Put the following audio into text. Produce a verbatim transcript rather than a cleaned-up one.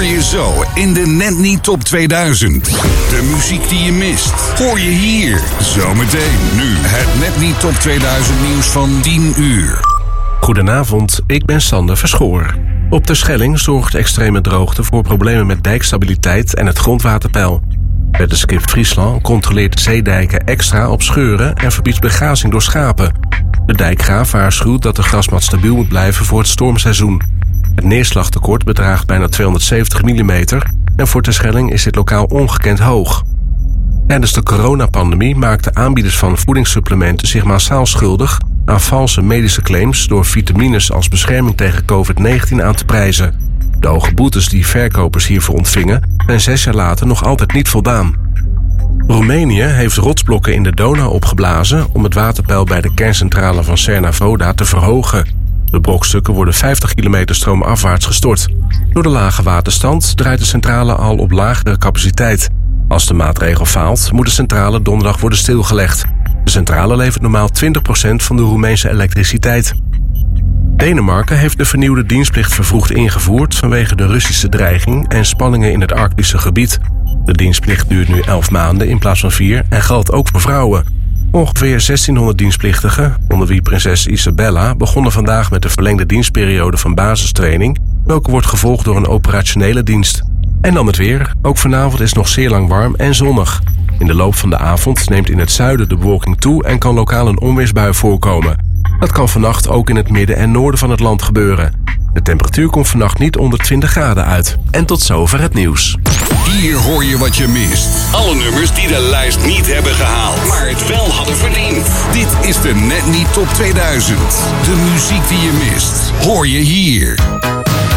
hoor je zo in de Net Niet Top tweeduizend. De muziek die je mist, hoor je hier. Zometeen nu het Net Niet Top tweeduizend nieuws van tien uur. Goedenavond, ik ben Sander Verschoor. Op de Schelling zorgt extreme droogte voor problemen met dijkstabiliteit en het grondwaterpeil. Weddenskip Friesland controleert de zeedijken extra op scheuren en verbiedt begrazing door schapen. De dijkgraaf waarschuwt dat de grasmat stabiel moet blijven voor het stormseizoen. Het neerslagtekort bedraagt bijna tweehonderdzeventig millimeter en voor Terschelling is dit lokaal ongekend hoog. Tijdens de coronapandemie maakten aanbieders van voedingssupplementen zich massaal schuldig aan valse medische claims door vitamines als bescherming tegen covid negentien aan te prijzen. De hoge boetes die verkopers hiervoor ontvingen zijn zes jaar later nog altijd niet voldaan. Roemenië heeft rotsblokken in de Donau opgeblazen om het waterpeil bij de kerncentrale van Cernavoda te verhogen. De brokstukken worden vijftig kilometer stroomafwaarts gestort. Door de lage waterstand draait de centrale al op lagere capaciteit. Als de maatregel faalt, moet de centrale donderdag worden stilgelegd. De centrale levert normaal twintig procent van de Roemeense elektriciteit. Denemarken heeft de vernieuwde dienstplicht vervroegd ingevoerd vanwege de Russische dreiging en spanningen in het Arctische gebied. De dienstplicht duurt nu elf maanden in plaats van vier en geldt ook voor vrouwen. Ongeveer zestienhonderd dienstplichtigen, onder wie prinses Isabella, begonnen vandaag met de verlengde dienstperiode van basistraining, welke wordt gevolgd door een operationele dienst. En dan het weer. Ook vanavond is het nog zeer lang warm en zonnig. In de loop van de avond neemt in het zuiden de bewolking toe en kan lokaal een onweersbui voorkomen. Dat kan vannacht ook in het midden en noorden van het land gebeuren. De temperatuur komt vannacht niet onder twintig graden uit. En tot zover het nieuws. Hier hoor je wat je mist. Alle nummers die de lijst niet hebben gehaald, maar het wel hadden verdiend. Dit is de Net Niet Top tweeduizend. De muziek die je mist, hoor je hier.